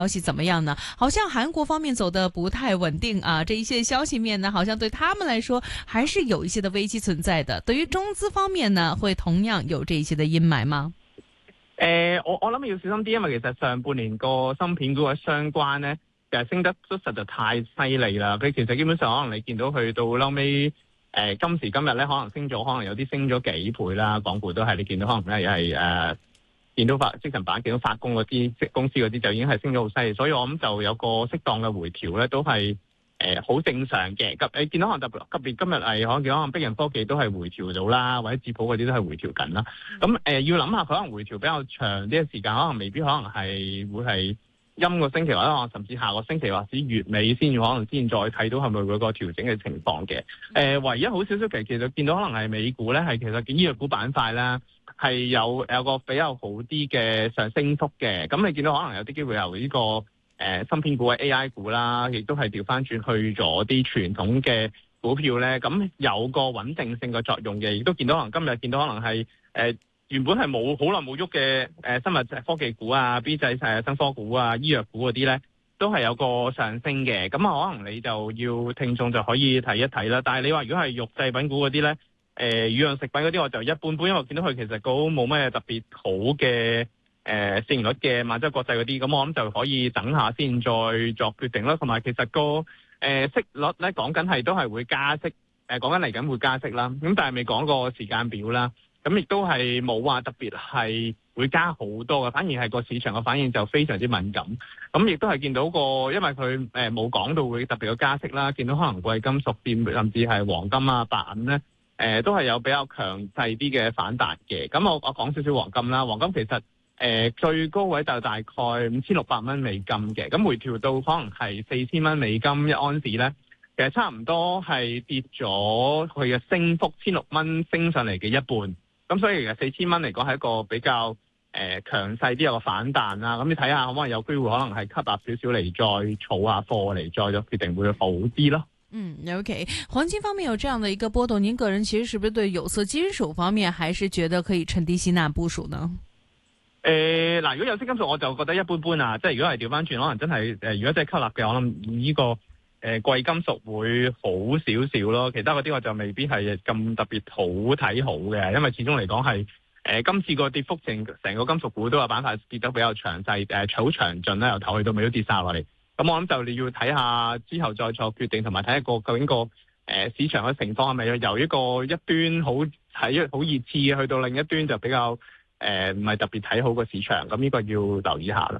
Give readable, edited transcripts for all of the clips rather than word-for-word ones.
消息怎麼樣呢？好像韓國方面走得不太穩定啊，這一些消息面呢，好像對他們來說還是有一些的危機存在的。對於中資方面呢，會同樣有這一些的陰霾嗎？ 我諗要小心啲，因為其實上半年個芯片股嘅相關呢，其實升得都實在太犀利啦。佢其實基本上可能你見到去到後尾，今時今日咧，可能升咗，可能有啲升咗幾倍啦。港股都係你見到可能咧，又係見到積層板、見到發工嗰啲公司嗰啲就已經係升咗好犀利，所以我諗就有個適當嘅回調咧，都係好正常嘅。你見到可能特別今日可能碧人科技都係回調到啦，或者智普嗰啲都係回調緊啦。咁要諗下佢可能回調比較長啲嘅時間，可能未必可能係會係今個星期或者可能甚至下個星期或者月尾先可能先再睇到係咪會個調整嘅情況嘅。唯一好少少其實見到可能係美股咧，係其實醫藥股板塊啦。係有個比較好啲嘅上升幅嘅，咁你見到可能有啲機會由呢個芯片股嘅 AI 股啦，亦都係調翻轉去咗啲傳統嘅股票咧，咁有個穩定性嘅作用嘅，亦都見到可能今日見到可能係原本係冇好耐冇喐嘅生物科技股啊、B 製生科股啊、醫藥股嗰啲咧，都係有個上升嘅，咁可能你就要聽眾就可以睇一睇啦。但係你話如果係肉製品股嗰啲咧，乳養食品嗰啲我就一般般，因為我見到佢其實都冇咩特別好嘅市盈率嘅萬洲國際嗰啲，咁我諗就可以等下先再作決定啦。同埋其實個息率咧講緊係都係會加息，講緊嚟緊會加息啦。咁但係未講個時間表啦，咁亦都係冇話特別係會加好多嘅，反而係個市場嘅反應就非常之敏感。咁亦都係見到因為佢冇講到會特別嘅加息啦，見到可能貴金屬店甚至係黃金啊、白銀咧。都係有比較強勢啲嘅反彈嘅，咁我講少少黃金啦。黃金其實最高位就大概5600蚊美金嘅，咁回調到可能係4000蚊美金一盎司咧，其實差唔多係跌咗佢嘅升幅16蚊升上嚟嘅一半，咁所以其實4000蚊嚟講係一個比較強勢啲有個反彈啦。咁你睇下可唔可以有機會可能係吸納少少嚟再儲下貨嚟再決定會好啲咯。 OK， 黃金方面有這樣的一個波動，您個人其實是不是對有色金屬方面還是覺得可以趁低吸納部署呢？ 嗱，如果有色金屬我就覺得一般般啊，即係如果係調翻轉，可能真係如果真係吸納嘅，我諗呢個貴金屬會好少少咯，其他嗰啲我就未必係咁特別好睇好嘅，因為始終嚟講係今次個跌幅成個金屬股都有板塊跌得比較詳細，好詳盡啦，由頭去到尾都跌晒落嚟。咁我諗就你要睇下之後再作決定，同埋睇下究竟個市場嘅情況係咪由一個一端好熱刺去到另一端就比較唔係特別睇好個市場，咁呢個要留意下啦。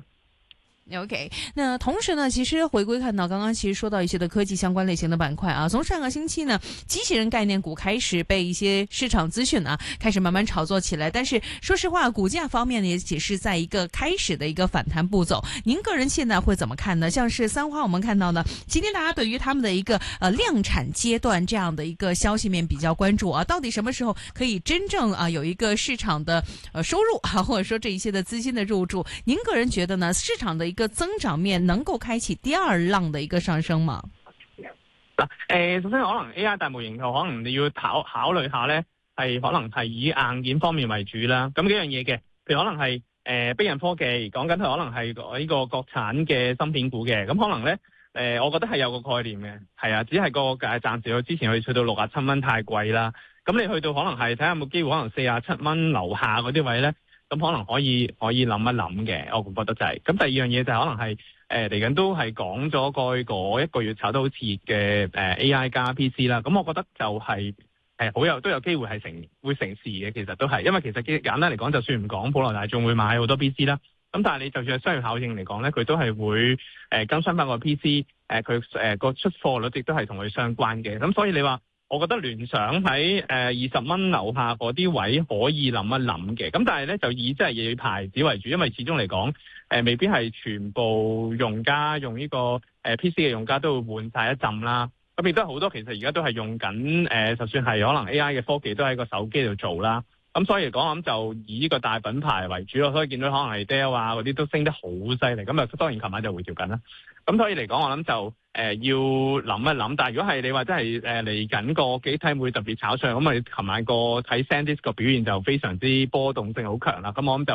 OK， 那同時呢，其實回歸看到剛剛其實說到一些的科技相關類型的板塊啊，從上個星期呢，機器人概念股開始被一些市場資訊啊，開始慢慢炒作起來。但是說實話，股價方面呢，也只是在一個開始的一個反彈步驟。您個人現在會怎麼看呢？像是三花，我們看到呢，今天大家對於他們的一個量產階段這樣的一個消息面比較關注啊，到底什麼時候可以真正有一個市場的收入啊，或者說這一些的資金的入駐？您個人覺得呢？市場的一個增長面能夠開啟第二浪的一個上升嗎？ 首先可能 AI 大模型可能你要考慮下咧，係可能係以硬件方面為主啦。咁幾樣嘢嘅，譬如可能係碧人科技講緊佢可能係呢個國產嘅芯片股嘅，咁可能咧我覺得係有個概念嘅，係啊，只係個暫時之前去到67蚊太貴啦。咁你去到可能係睇下有冇機會，可能47蚊樓下嗰啲位咧。咁可能可以諗一諗嘅，我覺得就係。咁第二樣嘢就係可能係嚟緊都係講咗過去嗰一個月炒得好熾熱嘅AI 加 PC 啦。咁我覺得就係都有機會係會成事嘅，其實都係，因為其實簡單嚟講，就算唔講普羅大眾會買好多 PC 啦。咁但係你就算係商業效應嚟講咧，佢都係會更新翻個 PC，佢個出貨率亦都係同佢相關嘅。咁所以你話，我覺得聯想喺20蚊樓下嗰啲位可以諗一諗嘅，咁但係咧就以即係以牌子為主，因為始終嚟講未必係全部用家用呢個PC 嘅用家都會換晒一陣啦。咁亦都好多其實而家都係用緊就算係可能 AI 嘅科技都喺個手機度做啦。咁所以嚟講，我諗就以呢個大品牌為主咯。所以見到可能係 Dell 啊嗰啲都升得好犀利。咁啊當然琴晚就回調緊啦。咁所以嚟講，我諗就要諗一諗。但係如果係你話真係嚟緊個幾睇會特別炒上，咁啊琴晚個睇 SanDisk 個表現就非常之波動性好強啦。咁我諗就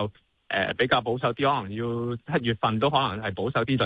比較保守啲，可能要7月份都可能係保守啲